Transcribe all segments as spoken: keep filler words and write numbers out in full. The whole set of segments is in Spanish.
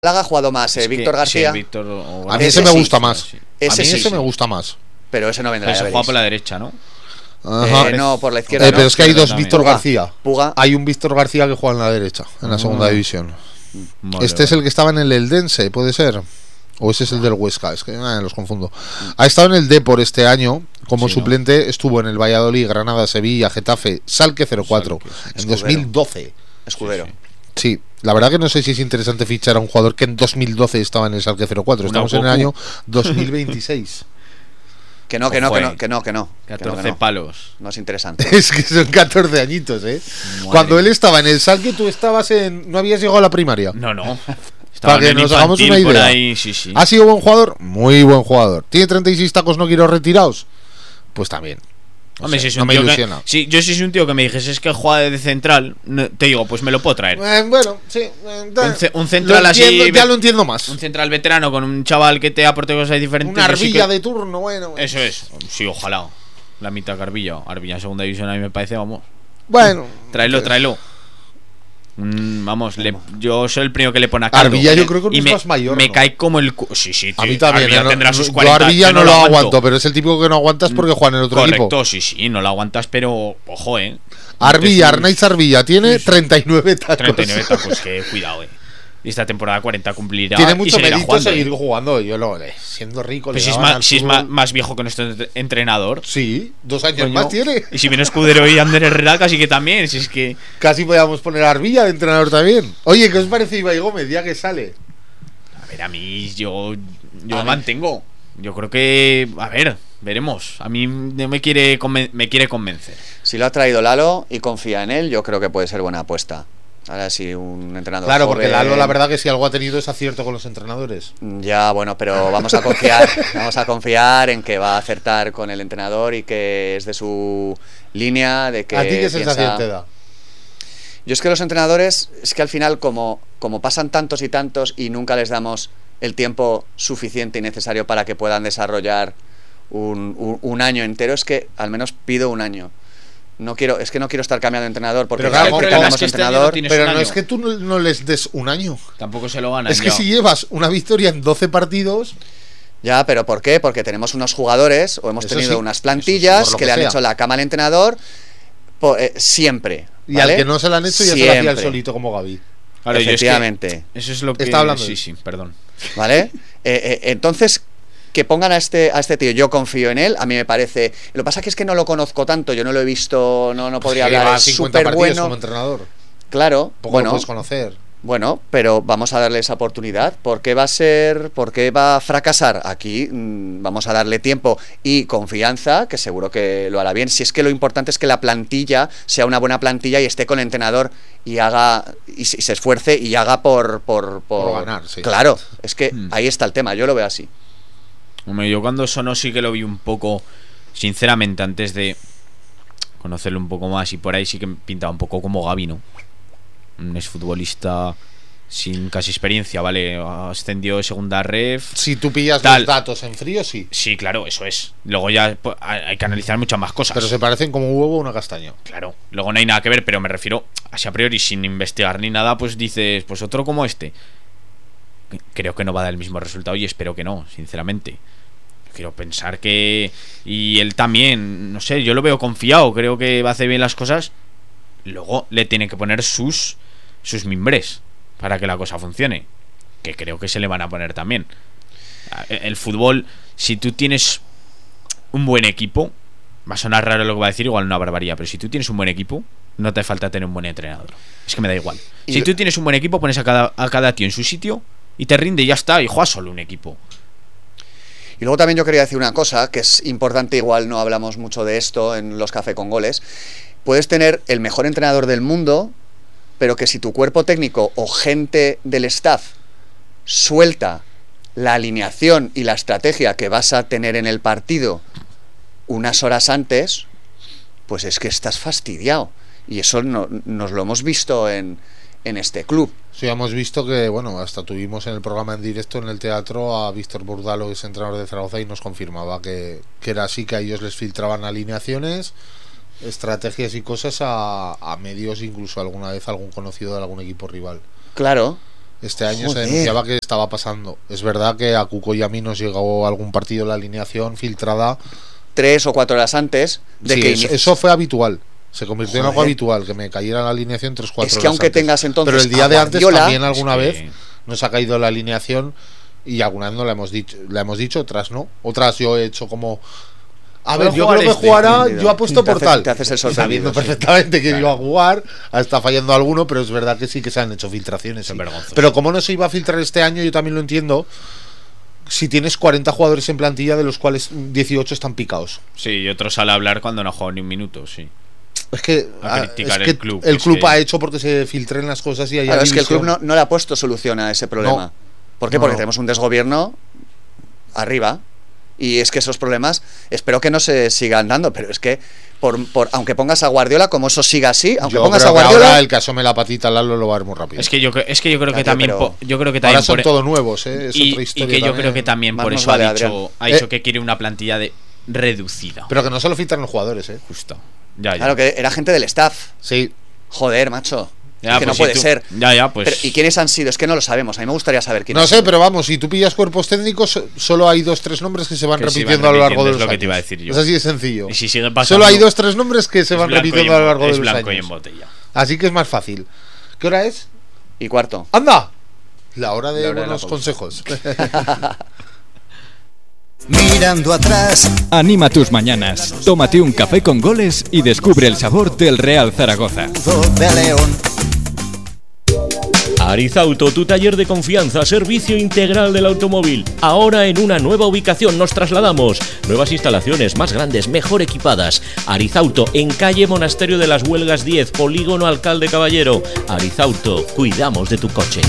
Málaga ha jugado más eh, Víctor García. Sí, Víctor, o... A mí ese, ese me gusta sí, más. Sí. Ese a mí sí, ese sí. me gusta más. Pero ese no vendrá. Pero se juega por la derecha, ¿no? Ajá. Eh, no, por la izquierda. Eh, no. pero es que hay dos Víctor García. Puga. Hay un Víctor García que juega en la derecha, en la segunda uh-huh. división. Vale, este vale. es el que estaba en el Eldense, ¿puede ser? O ese es el del Huesca, es que ah, los confundo. Ha estado en el Depor este año como sí, suplente, ¿no? Estuvo en el Valladolid, Granada, Sevilla, Getafe, Salque cero cuatro en dos mil doce. Escudero. Sí, sí. Sí, la verdad que no sé si es interesante fichar a un jugador que en dos mil doce estaba en el Salque cero cuatro. Estamos en el año dos mil veintiséis. Que no, que no, que no, que no, que no. catorce que no, que no. palos. No es interesante. Es que son catorce añitos, ¿eh? Madre. Cuando él estaba en el Salque, tú estabas en... No habías llegado a la primaria. No, no. Para que nos hagamos una idea. Ahí, sí, sí. ¿Ha sido buen jugador? Muy buen jugador. ¿Tiene treinta y seis tacos no quiero retirados? Pues también. No, Hombre, sé, si es no un me tío ilusiona. Que, si yo si soy un tío que me dijese es que juega de central, no, te digo, pues me lo puedo traer. Eh, bueno, sí. Eh, un, ce, un central lo entiendo, así. Ya lo entiendo más. Un central veterano con un chaval que te aporte cosas diferentes. Una arbilla sí que... de turno, bueno, bueno. Eso es. Sí, ojalá. La mitad de Arbilla. Arbilla en segunda división a mí me parece, vamos. Bueno. Tráelo, pues... tráelo. Mm, vamos, le, yo soy el primero que le pone a caldo. Arbilla yo creo que no es me, más mayor. Me ¿no? cae como el cu Sí, sí, tío. A mí también. Arbilla no, tendrá sus yo cuarenta. Arbilla yo no, no lo aguanto. aguanto, pero es el tipo que no aguantas porque juega en el otro Correcto, equipo. sí, sí, no lo aguantas, pero ojo, eh. Arbilla, Arnaiz Arbilla, tiene sí, sí. treinta y nueve tacos. treinta y nueve tacos, que cuidado, eh. Y esta temporada cuarenta cumplirá. Tiene mucho y mérito jugando, seguir eh. jugando. Yo lo eh, siendo rico. Pues si es, más, si es más, más viejo que nuestro entrenador. Sí, dos años Coño. más tiene. Y si viene Escudero y Ander Herrera, casi que también. Si es que. Casi podíamos poner a Arbilla de entrenador también. Oye, ¿qué os parece Ibai Gómez ya que sale? A ver, a mí yo. Yo a me mí. mantengo. Yo creo que. A ver, veremos. A mí me quiere, conven me quiere convencer. Si lo ha traído Lalo y confía en él, yo creo que puede ser buena apuesta. Ahora sí, un entrenador Claro, joven, porque Lalo la verdad que si algo ha tenido es acierto con los entrenadores. Ya, bueno, pero vamos a confiar Vamos a confiar en que va a acertar con el entrenador y que es de su línea, de que ¿A ti qué piensa... sensación te da? Yo es que los entrenadores, es que al final como, como pasan tantos y tantos y nunca les damos el tiempo suficiente y necesario para que puedan desarrollar un, un, un año entero, es que al menos pido un año. No quiero, es que no quiero estar cambiando de entrenador porque pero claro, cada vez que pero cambiamos es que este entrenador, año no tienes Pero un no año. es que tú no, no les des un año. Tampoco se lo ganan. Es que ya. si llevas una victoria en doce partidos. ya, pero ¿por qué? Porque tenemos unos jugadores o hemos Eso tenido sí, unas plantillas eso sí, por lo que, que le han sea. hecho la cama al entrenador po, eh, siempre. Y ¿vale? al que no se la han hecho ya Siempre. se la hacía el solito como Gaby. Claro, yo es que Efectivamente. eso es lo que. Está hablando Sí, de- sí, perdón. ¿Vale? eh, eh, entonces, que pongan a este, a este tío, yo confío en él, a mí me parece... Lo que pasa que es que no lo conozco tanto, yo no lo he visto, no, no podría Pues que hablar, lleva es cincuenta súper partidos bueno. como entrenador. Claro, Poco bueno, lo puedes conocer. bueno, pero vamos a darle esa oportunidad. ¿Por qué va a ser, por qué va a fracasar? Aquí mmm, vamos a darle tiempo y confianza, que seguro que lo hará bien. Si es que lo importante es que la plantilla sea una buena plantilla y esté con el entrenador y haga y se, y se esfuerce y haga por por, por... Por ganar, sí. Claro, es que Hmm. ahí está el tema, yo lo veo así. Hombre, yo cuando sonó sí que lo vi un poco, sinceramente, antes de conocerlo un poco más y por ahí sí que pintaba un poco como Gaby, ¿no? Un exfutbolista sin casi experiencia, ¿vale? Ascendió de segunda ref. Si tú pillas Tal. los datos en frío, sí. Sí, claro, eso es. Luego ya pues, hay que analizar muchas más cosas. Pero se parecen como un huevo o una castaña. Claro, luego no hay nada que ver, pero me refiero así a priori, sin investigar ni nada, pues dices, pues otro como este. Creo que no va a dar el mismo resultado y espero que no, sinceramente. Quiero pensar que... Y él también, no sé, yo lo veo confiado, creo que va a hacer bien las cosas. Luego le tiene que poner sus, sus mimbres para que la cosa funcione. Que creo que se le van a poner también. El fútbol, si tú tienes un buen equipo, va a sonar raro lo que va a decir, igual una barbaridad, pero si tú tienes un buen equipo, no te falta tener un buen entrenador. Es que me da igual. Y Si lo- tú tienes un buen equipo, pones a cada, a cada tío en su sitio y te rinde y ya está, y juegas solo un equipo. Y luego también yo quería decir una cosa, que es importante, igual no hablamos mucho de esto en los Café con Goles. Puedes tener el mejor entrenador del mundo, pero que si tu cuerpo técnico o gente del staff suelta la alineación y la estrategia que vas a tener en el partido unas horas antes, pues es que estás fastidiado. Y eso no, nos lo hemos visto en, en este club. Sí, hemos visto que, bueno, hasta tuvimos en el programa en directo en el teatro a Víctor Burdalo, que es entrenador de Zaragoza, y nos confirmaba que, que era así, que a ellos les filtraban alineaciones, estrategias y cosas a, a medios, incluso alguna vez algún conocido de algún equipo rival. Claro, Este año Joder. se denunciaba que estaba pasando. Es verdad que a Cuco y a mí nos llegó algún partido la alineación filtrada. Tres o cuatro horas antes de Sí, que eso, inicie. eso fue habitual. Se convirtió en algo Joder. habitual, que me cayera la alineación tres cuatro Es que horas aunque antes. tengas entonces Pero el día a de antes Guardiola, también alguna es vez que- nos ha caído la alineación y alguna vez no la hemos dicho, la hemos dicho, otras no. Otras yo he hecho como... A ver, Puede yo jugar creo que este, jugará, entendido. yo apuesto Te por haces- tal. te haces el Y sorprendido, sabiendo sí. perfectamente que Claro. iba a jugar, está fallando alguno, pero es verdad que sí que se han hecho filtraciones. Son sí. vergonzosos. Pero como no se iba a filtrar este año, yo también lo entiendo. Si tienes cuarenta jugadores en plantilla, de los cuales dieciocho están picados. Sí, y otro sale a hablar cuando no ha jugado ni un minuto, sí. Es que, A ah, criticar es el que club, el es club que- ha hecho porque se filtren las cosas y haya Claro, es que el club división. no, no le ha puesto solución a ese problema. No. ¿Por qué? No, Porque no. tenemos un desgobierno arriba. Y es que esos problemas, espero que no se sigan dando, pero es que, por, por aunque pongas a Guardiola, como eso siga así, aunque Yo pongas creo a que Guardiola, ahora el que asome la patita al Lalo lo va a ver muy rápido. Es que yo, cre- es que yo creo que Ya, tío, también pero- po- yo creo que también Ahora son por- todos nuevos, ¿eh? Es y, otra y historia que yo también. creo que también Más por nos eso vale, ha dicho, Adrián. ha dicho Eh. que quiere una plantilla de reducida. Pero que no solo filtran los jugadores, ¿eh? Justo. Ya, ya. claro que era gente del staff. Sí. Joder, macho. Ya, es que pues no si puede tú- ser. Ya, ya, pues. Pero, ¿y quiénes han sido? Es que no lo sabemos. A mí me gustaría saber quiénes No sé, han sido. pero vamos, si tú pillas cuerpos técnicos, solo hay dos, tres nombres que se van Que se repitiendo van a lo largo repitiendo, de es los lo que años. te iba a decir yo. Es así de sencillo. Y si sigue pasando, Solo hay dos, tres nombres que se es van blanco y repitiendo en a lo bo- largo de es los blanco y en años. botella. Así que es más fácil. ¿Qué hora es? Y cuarto. ¡Anda! La hora de La hora de la buenos pausa. consejos. Mirando atrás, Anima tus mañanas, tómate un café con goles y descubre el sabor del Real Zaragoza. de León. Arizauto, tu taller de confianza, servicio integral del automóvil. Ahora en una nueva ubicación nos trasladamos. Nuevas instalaciones, más grandes, mejor equipadas. Arizauto, en calle Monasterio de las Huelgas diez, Polígono Alcalde Caballero. Arizauto, cuidamos de tu coche.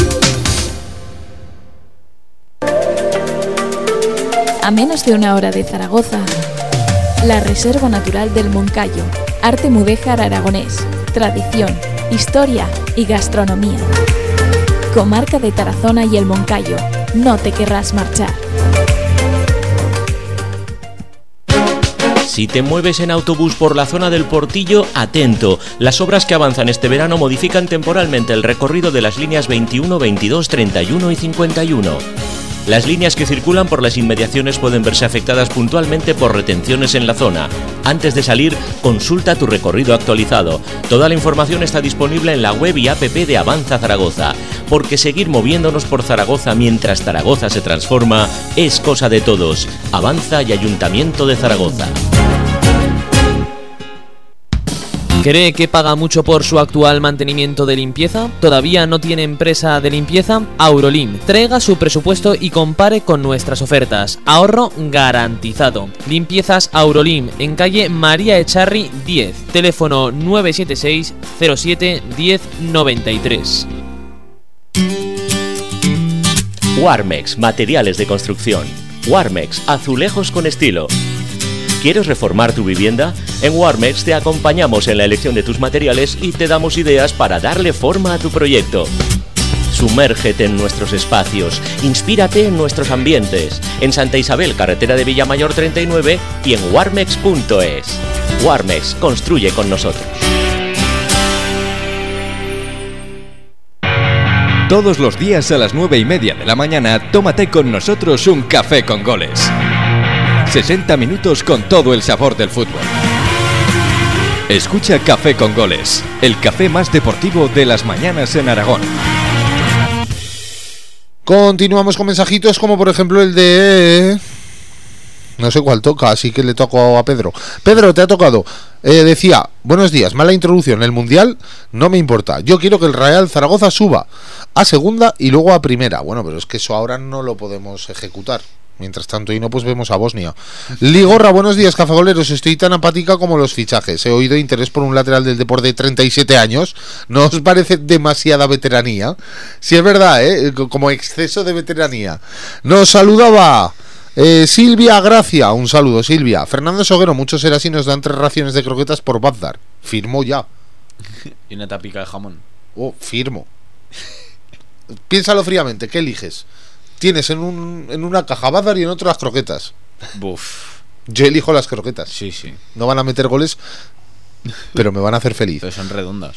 A menos de una hora de Zaragoza, la Reserva Natural del Moncayo, arte mudéjar aragonés, tradición, historia y gastronomía. Comarca de Tarazona y el Moncayo, no te querrás marchar. Si te mueves en autobús por la zona del Portillo, atento. Las obras que avanzan este verano modifican temporalmente el recorrido de las líneas veintiuno, veintidós, treinta y uno y cincuenta y uno. Las líneas que circulan por las inmediaciones pueden verse afectadas puntualmente por retenciones en la zona. Antes de salir, consulta tu recorrido actualizado. Toda la información está disponible en la web y app de Avanza Zaragoza, porque seguir moviéndonos por Zaragoza mientras Zaragoza se transforma es cosa de todos. Avanza y Ayuntamiento de Zaragoza. ¿Cree que paga mucho por su actual mantenimiento de limpieza? ¿Todavía no tiene empresa de limpieza? Aurolim, traiga su presupuesto y compare con nuestras ofertas. Ahorro garantizado. Limpiezas Aurolim, en calle María Echarri diez, teléfono nueve siete seis, cero siete, diez noventa y tres. Warmex, materiales de construcción. Warmex, azulejos con estilo. ¿Quieres reformar tu vivienda? En Warmex te acompañamos en la elección de tus materiales y te damos ideas para darle forma a tu proyecto. Sumérgete en nuestros espacios, inspírate en nuestros ambientes. En Santa Isabel, carretera de Villamayor treinta y nueve y en warmex punto es. Warmex, construye con nosotros. Todos los días a las nueve y media de la mañana, tómate con nosotros un café con goles. sesenta minutos con todo el sabor del fútbol. Escucha Café con Goles, el café más deportivo de las mañanas en Aragón. Continuamos con mensajitos como por ejemplo el de... No sé cuál toca, así que le toco a Pedro. Pedro, te ha tocado. Eh, decía, buenos días, mala introducción. El Mundial no me importa. Yo quiero que el Real Zaragoza suba a segunda y luego a primera. Bueno, pero es que eso ahora no lo podemos ejecutar. Mientras tanto, y no, pues vemos a Bosnia. Ligorra, buenos días, cafegoleros. Estoy tan apática como los fichajes. He oído interés por un lateral del Depor de treinta y siete años. ¿No os parece demasiada veteranía? Si es verdad, ¿eh? Como exceso de veteranía. Nos saludaba eh, Silvia Gracia. Un saludo, Silvia. Fernando Soguero, muchos eras y nos dan tres raciones de croquetas por Bagdad. Firmo ya. Y una tapica de jamón. Oh, firmo. Piénsalo fríamente, ¿qué eliges? Tienes en, un, en una caja Bazar y en otra las croquetas. Buf. Yo elijo las croquetas. Sí, sí. No van a meter goles, pero me van a hacer feliz. Pero son redondas.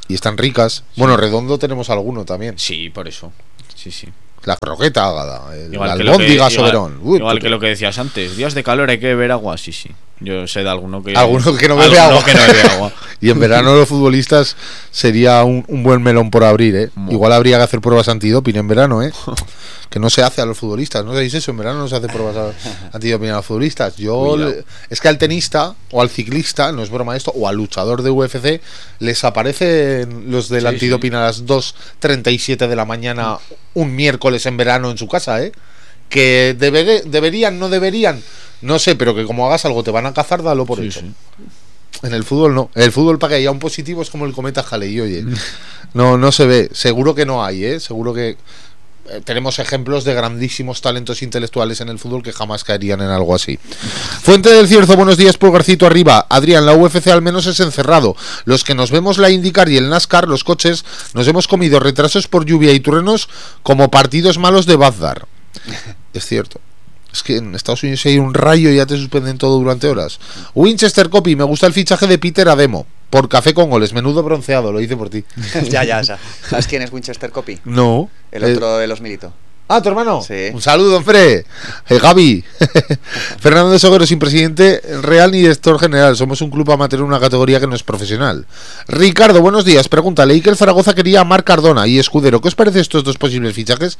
y están ricas. Bueno, redondo tenemos alguno también. Sí, por eso. Sí, sí. La croqueta ágada, el Igual que albóndiga lo que- soberón. Igual, Uy, igual puto. que lo que decías antes. Días de calor hay que beber agua. Sí, sí. Yo sé de alguno que. Alguno que no bebe alguno agua. que no bebe agua. Y en verano los futbolistas sería un, un buen melón por abrir, ¿eh? Mo. Igual habría que hacer pruebas antidoping en verano, ¿eh? Que no se hace a los futbolistas, ¿no sabéis eso? En verano no se hace pruebas a- antidoping a los futbolistas. Yo Cuidado. le- es que al tenista o al ciclista, no es broma esto, o al luchador de U F C les aparecen los del Sí, antidoping a las dos treinta y siete de la mañana un miércoles en verano en su casa, ¿eh? Que debe- deberían, no deberían, no sé, pero que como hagas algo te van a cazar, dalo por Sí, hecho. sí. En el fútbol no. En el fútbol para que haya un positivo es como el cometa Halley, oye. No, no se ve. Seguro que no hay, ¿eh? Seguro que eh, tenemos ejemplos de grandísimos talentos intelectuales en el fútbol que jamás caerían en algo así. Fuente del Cierzo, buenos días, pulgarcito arriba. Adrián, la U F C al menos es encerrado. Los que nos vemos la IndyCar y el NASCAR, los coches, nos hemos comido retrasos por lluvia y truenos como partidos malos de Bagdad. Es cierto. Es que en Estados Unidos hay un rayo y ya te suspenden todo durante horas. Winchester Copy, me gusta el fichaje de Peter Ademo. Por Café con Goles, menudo bronceado, lo hice por ti. ya, ya, ya. ¿Sabes quién es Winchester Copy? No. El eh, otro de los Milito. Ah, ¿tu hermano? Sí. Un saludo, hombre. Eh, Gaby. Fernando de Soguero, sin presidente real ni director general. Somos un club amateur en una categoría que no es profesional. Ricardo, buenos días. Pregunta, leí que el Zaragoza quería a Marc Cardona y Escudero. ¿Qué os parece estos dos posibles fichajes?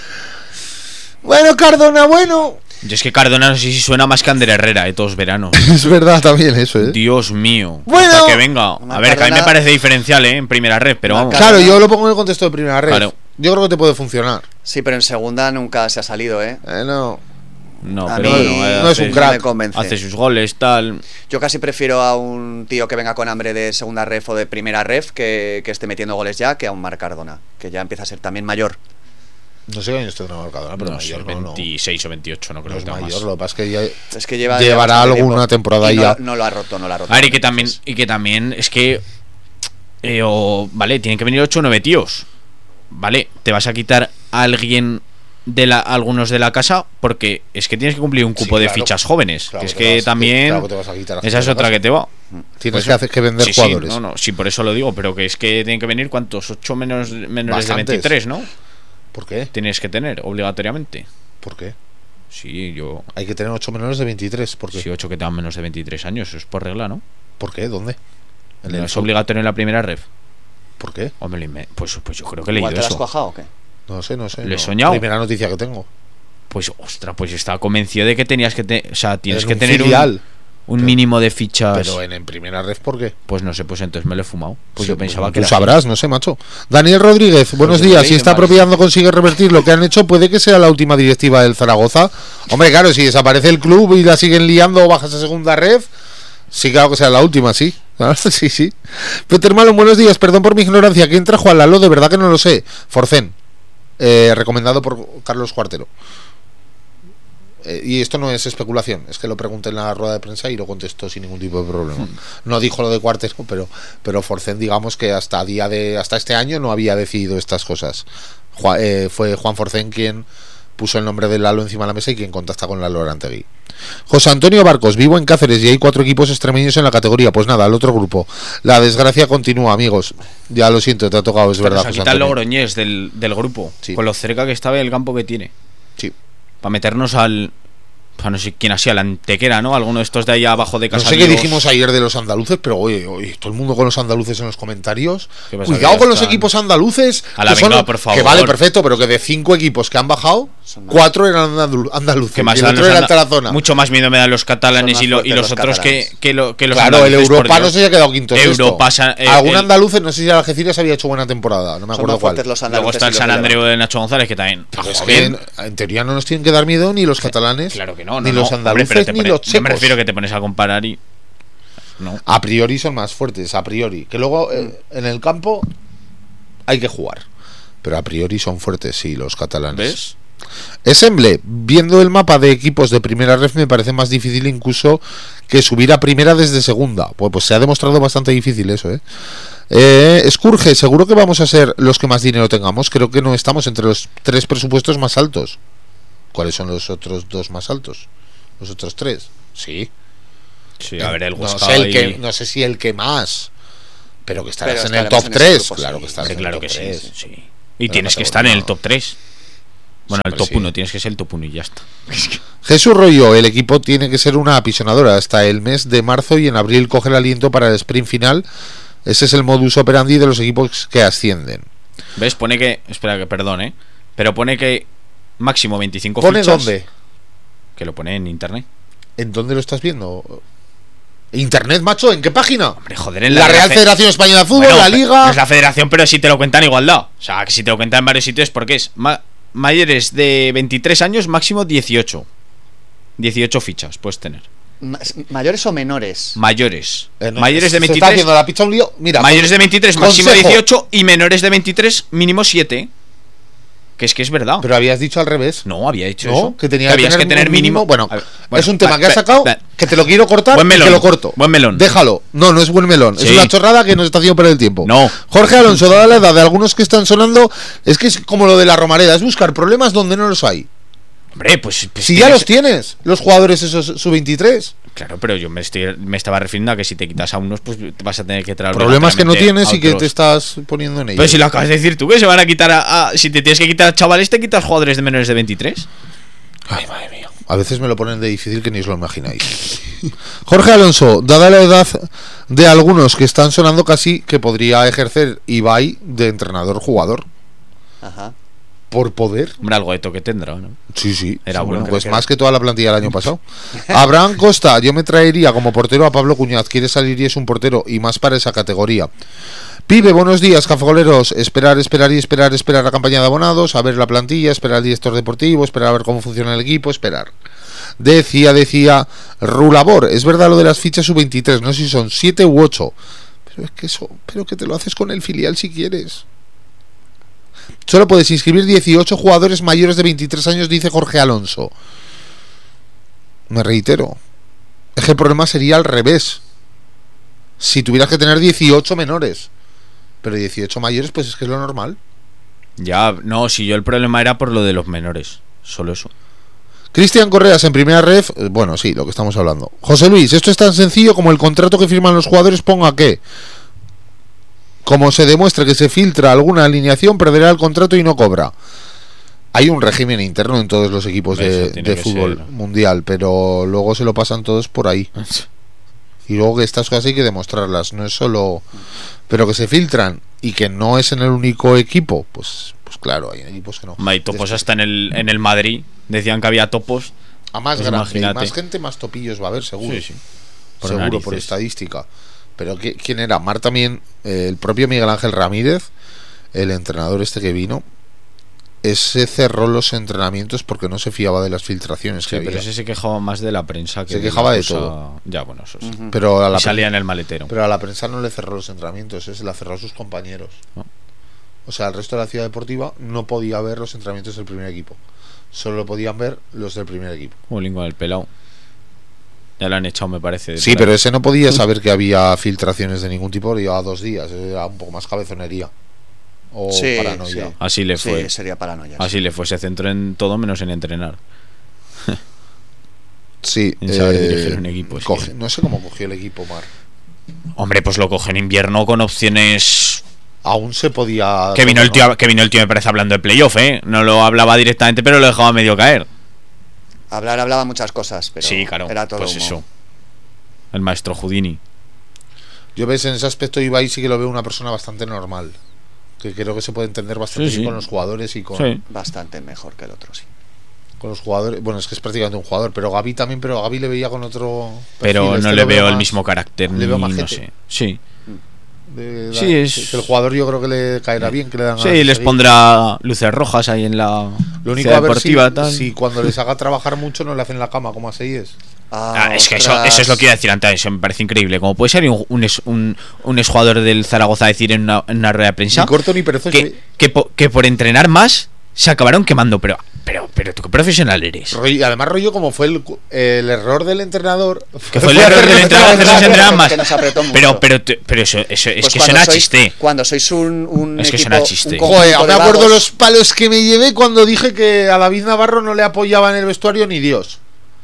Bueno, Cardona, bueno. Yo es que Cardona no sé si suena más que Ander Herrera, de todos veranos. Es verdad también eso, ¿eh? Dios mío. Bueno. Hasta que venga. Una A ver, que a mí me Cardona- parece diferencial, ¿eh? En primera red, pero Una vamos. Cardona- Claro, yo lo pongo en el contexto de primera red. Claro. Yo creo que te puede funcionar. Sí, pero en segunda nunca se ha salido, ¿eh? Eh, no. No, A pero mí bueno, eh, no es hace- un crack. No me convence. Hace sus goles, tal. Yo casi prefiero a un tío que venga con hambre de segunda ref o de primera ref que, que esté metiendo goles ya que a un Marc Cardona, que ya empieza a ser también mayor. No sé qué años tendrá Marc Cardona, pero No sé, mayor no, no. veintiséis o veintiocho, no creo No es que tenga mayor, más. lo que pasa es que ya Es que lleva Llevará bastante alguna tiempo. temporada Y no, ya. no lo ha roto, no lo ha roto. A ver, y que también, y que también es que. eh, o- vale, tienen que venir ocho o nueve tíos. Vale, te vas a quitar a alguien de la, algunos de la casa porque es que tienes que cumplir un cupo Sí, de claro. fichas jóvenes. Claro que es que te que vas- también. claro que te vas a quitar a gente esa es de la otra casa. que te va. tienes Pues- que hacer que vender Sí, sí, jugadores. no, no, sí, por eso lo digo, pero que es que tienen que venir cuántos, ocho menos, menores Bastantes. de veintitrés, ¿no? ¿Por qué? Tienes que tener, obligatoriamente. ¿Por qué? Sí, yo. Hay que tener ocho menores de veintitrés. ¿Por qué? Sí, ocho que tengan menos de veintitrés años, eso es por regla, ¿no? ¿Por qué? ¿Dónde? En ¿No el es obligatorio en la primera ref? ¿Por qué? O me lo inve- pues, pues yo creo que he leído ¿Igual te lo has eso. cuajado o qué? No sé, no sé. Lo he no. soñado. Primera noticia que tengo. Pues, ostras, pues estaba convencido de que tenías que tener. O sea, tienes En que un tener filial. un, un Pero- mínimo de fichas. Pero en, en primera red, ¿por qué? Pues no sé, pues entonces me lo he fumado. Pues Sí, yo pensaba tú que era sabrás, no sé, macho. Daniel Rodríguez, buenos yo lo días. leí Si esta nomás. propiedad no consigue revertir lo que han hecho, puede que sea la última directiva del Zaragoza. Hombre, claro, si desaparece el club y la siguen liando o bajas a segunda red, sí, claro que sea la última, sí. Sí, sí. Peter Malon, buenos días. Perdón por mi ignorancia. ¿Quién trajo a Lalo? De verdad que no lo sé. Forcén, eh, recomendado por Carlos Cuartero. Eh, y esto no es especulación, es que lo pregunté en la rueda de prensa y lo contestó sin ningún tipo de problema. No dijo lo de Cuartero, pero pero Forcén, digamos que hasta día de hasta este año no había decidido estas cosas. Juan, eh, fue Juan Forcén quien puso el nombre de Lalo encima de la mesa y quien contacta con Lalo Arantegui. José Antonio Barcos, vivo en Cáceres y hay cuatro equipos extremeños en la categoría. Pues nada, al otro grupo. La desgracia continúa, amigos. Ya lo siento, te ha tocado, es verdad. Nos ha José quitado el Antonio. Logroñés del, del grupo. Sí. Con lo cerca que estaba y el campo que tiene. Sí. Para meternos al. Para no sé quién ha sido, al Antequera, ¿no? Alguno de estos de ahí abajo de No casa. sé qué dijimos ayer de los andaluces, pero oye, oye, todo el mundo con los andaluces en los comentarios. ¿Qué pasa, Cuidado que ya con los están? equipos andaluces. A la que son- venga, por favor. Que vale, perfecto, pero que de cinco equipos que han bajado, Son más. cuatro eran andalu- andaluces. Que más y el dan otro los era anda- Tarazona. Mucho más miedo me dan los catalanes Son y, más lo- y fuertes los los otros que, catalanes. que, lo, que los Claro, el andaluces, por Europa no Dios. se se ha quedado quinto sexto. Europa, San- eh, Algún el- andaluces, no sé si el Algeciras había hecho buena temporada, no me Son acuerdo más cuál. fuertes los Luego andaluces está el y los San de Andreu Levante. de Nacho González, que también. Pero es Ojo, que bien. en, en teoría no nos tienen que dar miedo ni los catalanes, Claro que no, no, ni no. los Hombre, andaluces, pero te ni pone- los Yo me checos. refiero que te pones a comparar y. No. A priori son más fuertes, a priori. Que luego eh, en el campo hay que jugar. Pero a priori son fuertes, sí, los catalanes. ¿Ves? Esemble, viendo el mapa de equipos de primera ref me parece más difícil incluso que subir a primera desde segunda. Pues, pues se ha demostrado bastante difícil eso, ¿eh? Eh, Scourge, seguro que vamos a ser los que más dinero tengamos. Creo que no estamos entre los tres presupuestos más altos. ¿Cuáles son los otros dos más altos? Los otros tres. Sí. Sí, a ver, el no Huesca sé, el y- que, no sé si el que más. Pero que estarás Pero en el estaremos top en ese tres. grupo, Claro sí. que estarás Hombre, en el claro top que sí, tres. sí. Y Pero tienes que categoría, estar en el no. top tres. Bueno, el Siempre top sí. uno, tienes que ser el top uno y ya está. Jesús Rollo, el equipo tiene que ser una apisonadora hasta el mes de marzo y en abril coger aliento para el sprint final. Ese es el modus operandi de los equipos que ascienden. ¿Ves? Pone que... Espera, que perdón, ¿eh? Pero pone que máximo veinticinco ¿Pone fichas. dónde? Que lo pone en internet. ¿En dónde lo estás viendo? ¿Internet, macho? ¿En qué página? Hombre, joder, en La, la, Real Fe- Federación Española de Fútbol, Bueno, la fe- Liga. no es la federación, pero sí te lo cuentan igualdad. O sea, que si te lo cuentan en varios sitios, porque es ma- mayores de veintitrés años, máximo dieciocho. dieciocho fichas puedes tener. Ma- ¿Mayores o menores? Mayores. Eh, no, mayores de se está veintitrés. haciendo la pizza un lío. Mira, Mayores de veintitrés, máximo consejo. dieciocho. Y menores de veintitrés, mínimo siete. Que es que es verdad. Pero habías dicho al revés. No, había dicho No, eso. que tenía que habías tener que tener un mínimo. mínimo. Bueno, A ver, es un tema va- que has va- sacado va- que te lo quiero cortar Buen y melón. te lo corto. Buen melón. Déjalo. No, no es buen melón. Sí. Es una chorrada que nos está haciendo perder el tiempo. No. Jorge Alonso, dada la edad de algunos que están sonando, es que es como lo de la Romareda, es buscar problemas donde no los hay. Hombre, pues. pues Si ya tienes- los tienes, los jugadores esos sub veintitrés. Claro, pero yo me, estoy, me estaba refiriendo a que si te quitas a unos, pues te vas a tener que traer Problemas que no obligatoriamente tienes a y que otros. te estás poniendo en ellos. Pero si lo acabas de decir tú, que se van a quitar a, a- si te tienes que quitar a chavales, te quitas jugadores de menores de veintitrés. Ay, madre mía. A veces me lo ponen de difícil que ni os lo imagináis. Jorge Alonso, dada la edad de algunos que están sonando, casi que podría ejercer Ibai de entrenador-jugador. Ajá. Por poder. Hombre, algo de toque tendrá, ¿no? Sí, sí. Era Sí, bueno, pues creo que más que toda la plantilla del año pasado. Abraham Costa, yo me traería como portero a Pablo Cuñaz. Quiere salir y es un portero y más para esa categoría. Pibe, buenos días, cafegoleros. Esperar, esperar y esperar, esperar la campaña de abonados, a ver la plantilla, esperar al director deportivo, esperar a ver cómo funciona el equipo, esperar. Decía, decía Rulabor, es verdad lo de las fichas sub veintitrés, no sé si son siete u ocho. Pero es que eso, pero que te lo haces con el filial si quieres. Solo puedes inscribir dieciocho jugadores mayores de veintitrés años, dice Jorge Alonso. Me reitero, es que el problema sería al revés. Si tuvieras que tener dieciocho menores, pero dieciocho mayores, pues es que es lo normal. Ya, no, si yo el problema era por lo de los menores. Solo eso. Cristian Correas en primera ref, eh, bueno, sí, lo que estamos hablando. José Luis, esto es tan sencillo como el contrato que firman los jugadores ponga que, como se demuestre que se filtra alguna alineación, perderá el contrato y no cobra. Hay un régimen interno en todos los equipos de, Eso tiene de que fútbol ser. mundial, pero luego se lo pasan todos por ahí. Y luego que estas cosas hay que demostrarlas, no es solo... Pero que se filtran y que no es en el único equipo, pues pues claro, hay equipos que no. Hay topos hasta en el, en el Madrid. Decían que había topos. A más Pues grande, y imagínate. más gente, más topillos va a haber, seguro. Sí, sí. Por Seguro, narices. por estadística. Pero ¿qui- ¿quién era? Mar también, eh, el propio Miguel Ángel Ramírez, el entrenador este que vino, ese cerró los entrenamientos porque no se fiaba de las filtraciones Sí, que pero había. ese se quejaba más de la prensa que Se la quejaba de cosa- todo. Ya, bueno, eso sí. Ujú. Pero a la Y salía prensa- en el maletero. Pero a la prensa no le cerró los entrenamientos, ese la cerró a sus compañeros. No. O sea, el resto de la ciudad deportiva no podía ver los entrenamientos del primer equipo. Solo podían ver los del primer equipo. Un con el pelado. Ya lo han echado, me parece. de Sí, por pero ahí. ese no podía saber que había filtraciones de ningún tipo, llevaba dos días, era un poco más cabezonería. O Sí, paranoia. sí. Así le Sí, fue. sería paranoia. Así le fue. Se centró en todo menos en entrenar. Sí, En saber eh, dirigir un equipo, es coge- que- no sé cómo cogió el equipo Mar. Hombre, pues lo coge en invierno con opciones. Aún se podía. Que vino el tío, que vino el tío me parece hablando de playoff, ¿eh? No lo hablaba directamente, pero lo dejaba medio caer. Hablar hablaba muchas cosas, pero Sí, claro. era todo Pues humo. eso. El maestro Houdini. Yo ves en ese aspecto Ibai sí que lo veo una persona bastante normal. Que creo que se puede entender bastante Sí, bien sí. con los jugadores y con, Sí. Bastante mejor que el otro, sí. con los jugadores. Bueno, es que es prácticamente un jugador, pero Gaby también, pero a Gaby le veía con otro. Pero perfil, no este le lo veo el más mismo carácter. le veo ni- no majete. sé. Sí. de- Sí, de- es- que el jugador yo creo que le caerá bien, que le dan ganas Sí, de les seguir. pondrá luces rojas ahí en la Lo único ciudad a ver si, deportiva. tal. si cuando les haga trabajar mucho no le hacen la cama como a Seyes. Ah, es que eso, ostras. eso es lo que iba a decir antes, eso me parece increíble. Como puede ser un, un, ex- un, un exjugador del Zaragoza decir en una, en una rueda de prensa Ni corto ni perezoso. que, que, po- que por entrenar más se acabaron quemando. Pero, pero, pero tú qué profesional eres. Rollo- y además rollo como fue el, el error del entrenador. Que fue el error del entrenador que no se entrenaban más. Que nos apretó mucho. Pero, pero, te- pero eso, eso es Pues que cuando suena sois- chiste. Cuando sois un, un Es que equipo, suena chiste. un conjunto Joder, me de acuerdo vagos, los palos que me llevé cuando dije que a David Navarro no le apoyaba en el vestuario ni Dios.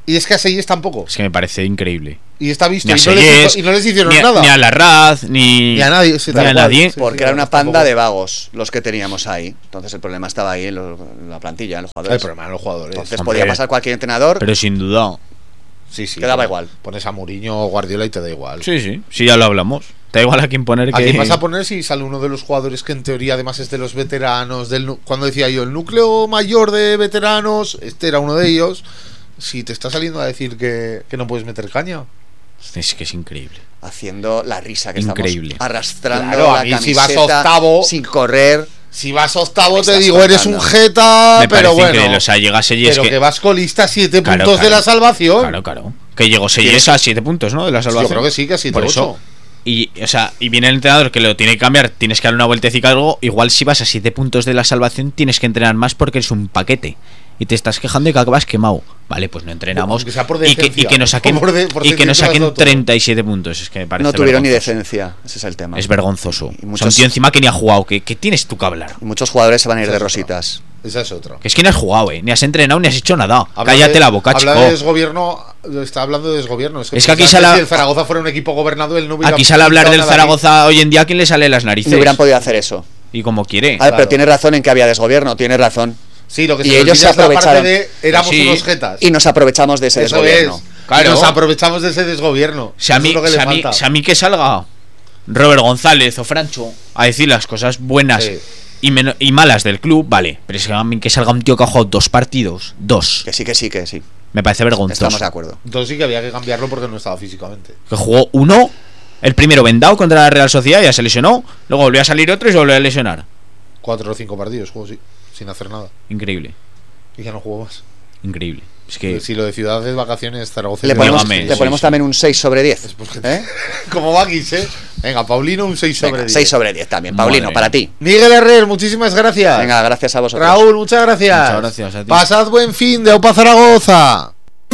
Y es que a Seyes tampoco. Es que me parece increíble. Y está visto. Ni a Y no, les, Seyes, hizo- y no les hicieron ni a, nada. Ni a Larraz, ni, Ni a nadie. sí, ni tal a cual. nadie. Sí, Porque sí, era una tampoco. panda de vagos los que teníamos ahí. Entonces el problema estaba ahí en, lo- en la plantilla, en los El jugadores. problema de los jugadores. Entonces Hombre. podía pasar cualquier entrenador. Pero sin duda. Sí, sí. Quedaba bueno, igual. Pones a Mourinho o Guardiola y te da igual. Sí, sí. Sí, ya lo hablamos. Te da igual a quién poner ¿A que. quién vas a poner si sale uno de los jugadores que en teoría además es de los veteranos? Del, nu- cuando decía yo, el núcleo mayor de veteranos, este era uno de ellos. Si te está saliendo a decir que, que no puedes meter caña. Es que es increíble. Haciendo la risa que Increíble. estamos arrastrando Claro, a la mí camiseta si vas octavo- sin correr. Si vas octavo Me te estás digo, eres contando. un jeta, Me pero parece bueno. increíble. O sea, llegase y es pero que, que. vas colista siete Claro, puntos de claro. la salvación. Claro, claro. Que llegó Seyes a siete puntos, ¿no? De la Yo salvación. creo que sí, que a siete Por ocho. eso. Y, o sea, y viene el entrenador que lo tiene que cambiar, tienes que darle una vueltecita algo. Igual si vas a siete puntos de la salvación, tienes que entrenar más porque eres un paquete. Y te estás quejando de que acabas quemado. Vale, pues no entrenamos. Aunque sea por y, que, y decencia. que nos saquen, Por de- por y que nos sentirse saquen más todo. treinta y siete puntos. Es que me parece No tuvieron ni vergonzoso. decencia. Ese es el tema. Es vergonzoso. Y O sea, muchos- un tío encima que ni ha jugado. ¿Qué, qué tienes tú que hablar? Y muchos jugadores se van a ir Esa de es otra. rositas. Esa es otra. Que es que no has jugado, eh. Ni has entrenado, ni has hecho nada. Habla Cállate de- la boca, habla chico. de desgobierno, está hablando de desgobierno. Es que, Es que aquí precisamente sale- si el Zaragoza fuera un equipo gobernado, él no hubiera Aquí sale a hablar pintado del nada ahí. Zaragoza hoy en día. ¿A quién le sale las Y narices? no hubieran podido hacer eso. Y como quiere. A ver, Claro. pero tiene razón en que había desgobierno. Tiene razón. Sí, lo que Y se ellos ellos se es la parte aprovecharon. de éramos Sí. unos jetas. Y nos aprovechamos de ese Eso desgobierno. es. Claro. Y nos aprovechamos de ese desgobierno. Si a, Eso mí, es lo que si, le a mí, falta. si a mí que salga Robert González o Francho a decir las cosas buenas Sí. y, men- y malas del club, vale. Pero es que a mí que salga un tío que ha jugado dos partidos, dos, Que sí, que sí, que sí. me parece vergonzoso. Estamos de acuerdo. Entonces sí que había que cambiarlo porque no estaba físicamente. Que jugó uno, el primero vendado contra la Real Sociedad, ya se lesionó. Luego volvió a salir otro y se volvió a lesionar. Cuatro o cinco partidos jugó, sí, sin hacer nada. Increíble, Y ya no jugó más. increíble. Es que Si lo de ciudades, vacaciones, Zaragoza. Le y ponemos, Dígame, le sí, ponemos sí. también un seis sobre diez. ¿Eh? Como Bakis, ¿eh? Venga, Paulino, un seis sobre Venga, diez. seis sobre diez también. Madre Paulino, mía. para ti. Miguel Herrer, muchísimas gracias. Venga, gracias a vosotros. Raúl, muchas gracias. Muchas gracias a ti. Pasad buen fin de Opa Zaragoza.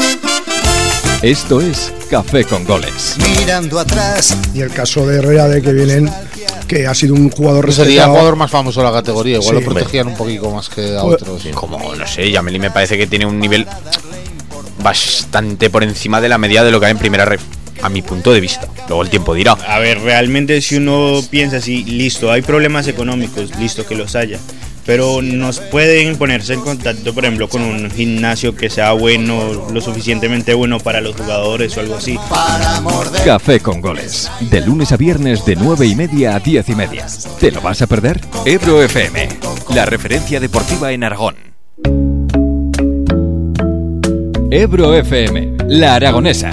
Esto es Café con Goles. Mirando atrás, Y el caso de Herrera, de que vienen, que ha sido un jugador Sería el respetado. jugador más famoso de la categoría. Igual Sí. lo protegían un poquito más que a Pues- otros. Como, no sé, Yameli me parece que tiene un nivel bastante por encima de la media de lo que hay en primera red, a mi punto de vista. Luego el tiempo dirá. A ver, realmente si uno piensa así, listo, hay problemas económicos, listo que los haya, pero nos pueden ponerse en contacto, por ejemplo, con un gimnasio que sea bueno, lo suficientemente bueno para los jugadores o algo así. para morder. Café con Goles. De lunes a viernes de nueve y media a diez y media. ¿Te lo vas a perder? Ebro F M, la referencia deportiva en Aragón. Ebro F M, la aragonesa.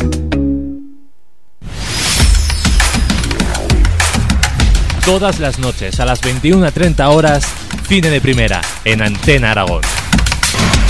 Todas las noches a las veintiuna treinta horas, Cine de Primera, en Antena Aragón.